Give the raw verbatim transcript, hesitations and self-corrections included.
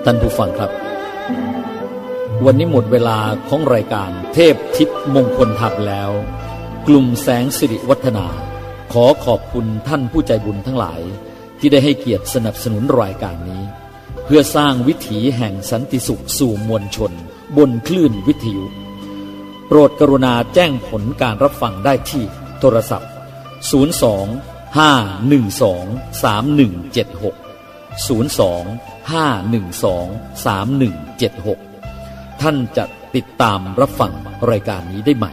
ท่านผู้ฟังครับวันนี้หมดเวลาของรายการเทพทิพย์มงคลธรรมแล้วกลุ่มแสงสิริวัฒนาขอขอบคุณท่านผู้ใจบุญทั้งหลายที่ได้ให้เกียรติสนับสนุนรายการนี้เพื่อสร้างวิถีแห่งสันติสุขสู่มวลชนบนคลื่นวิทยุโปรดกรุณาแจ้งผลการรับฟังได้ที่โทรศัพท์ศูนย์ สอง ห้า หนึ่ง สอง สาม หนึ่ง เจ็ด หก ศูนย์ สอง ห้า หนึ่ง สอง สาม หนึ่ง เจ็ด หกท่านจะติดตามรับฟังรายการนี้ได้ใหม่